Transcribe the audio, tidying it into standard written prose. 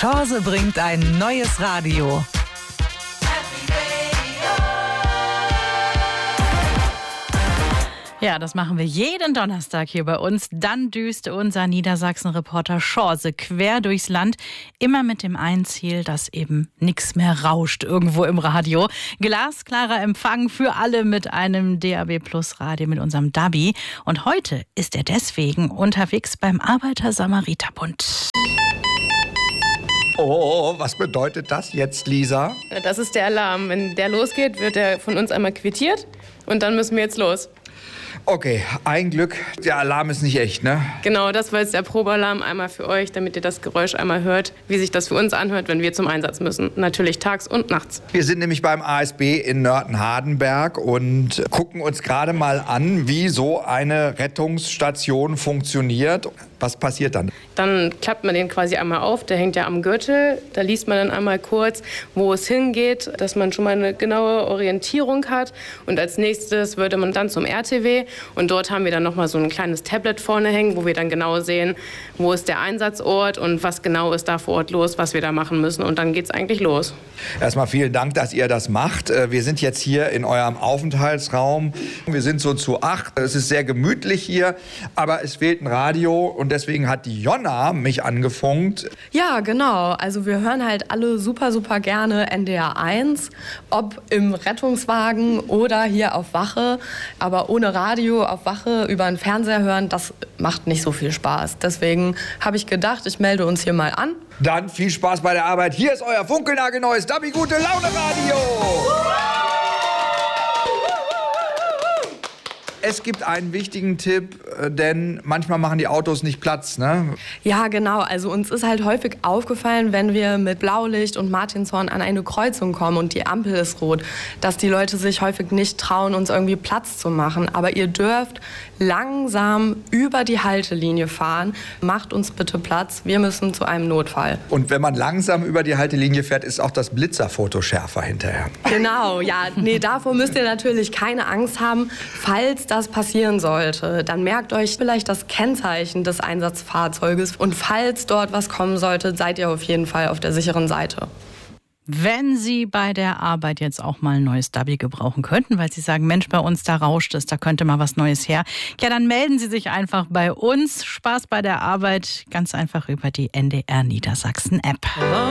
Chance bringt ein neues Radio. Ja, das machen wir jeden Donnerstag hier bei uns. Dann düst unser Niedersachsen-Reporter Chance quer durchs Land. Immer mit dem einen Ziel, dass eben nichts mehr rauscht irgendwo im Radio. Glasklarer Empfang für alle mit einem DAB Plus Radio, mit unserem Dabi. Und heute ist er deswegen unterwegs beim Arbeiter-Samariter-Bund. Oh, was bedeutet das jetzt, Lisa? Das ist der Alarm. Wenn der losgeht, wird er von uns einmal quittiert und dann müssen wir jetzt los. Okay, ein Glück, der Alarm ist nicht echt, ne? Genau, das war jetzt der Probealarm einmal für euch, damit ihr das Geräusch einmal hört, wie sich das für uns anhört, wenn wir zum Einsatz müssen. Natürlich tags und nachts. Wir sind nämlich beim ASB in Nörten-Hardenberg und gucken uns gerade mal an, wie so eine Rettungsstation funktioniert. Was passiert dann? Dann klappt man den quasi einmal auf, der hängt ja am Gürtel. Da liest man dann einmal kurz, wo es hingeht, dass man schon mal eine genaue Orientierung hat. Und als nächstes würde man dann zum RTW. Und dort haben wir dann nochmal so ein kleines Tablet vorne hängen, wo wir dann genau sehen, wo ist der Einsatzort und was genau ist da vor Ort los, was wir da machen müssen. Und dann geht's eigentlich los. Erstmal vielen Dank, dass ihr das macht. Wir sind jetzt hier in eurem Aufenthaltsraum. Wir sind so zu 8. Es ist sehr gemütlich hier, aber es fehlt ein Radio und deswegen hat die Jonna mich angefunkt. Ja, genau. Also wir hören halt alle super, super gerne NDR 1, ob im Rettungswagen oder hier auf Wache. Aber ohne Radio auf Wache über den Fernseher hören, das macht nicht so viel Spaß. Deswegen habe ich gedacht, ich melde uns hier mal an. Dann viel Spaß bei der Arbeit. Hier ist euer funkelnagelneues Dabi Gute Laune Radio. Es gibt einen wichtigen Tipp, denn manchmal machen die Autos nicht Platz, ne? Ja, genau. Also uns ist halt häufig aufgefallen, wenn wir mit Blaulicht und Martinshorn an eine Kreuzung kommen und die Ampel ist rot, dass die Leute sich häufig nicht trauen, uns irgendwie Platz zu machen. Aber ihr dürft langsam über die Haltelinie fahren. Macht uns bitte Platz. Wir müssen zu einem Notfall. Und wenn man langsam über die Haltelinie fährt, ist auch das Blitzerfoto schärfer hinterher. Genau, ja. Nee, davor müsst ihr natürlich keine Angst haben. Falls das passieren sollte, dann merkt euch vielleicht das Kennzeichen des Einsatzfahrzeuges. Und falls dort was kommen sollte, seid ihr auf jeden Fall auf der sicheren Seite. Wenn Sie bei der Arbeit jetzt auch mal ein neues Dabi gebrauchen könnten, weil Sie sagen, Mensch, bei uns da rauscht es, da könnte mal was Neues her. Ja, dann melden Sie sich einfach bei uns. Spaß bei der Arbeit, ganz einfach über die NDR Niedersachsen App.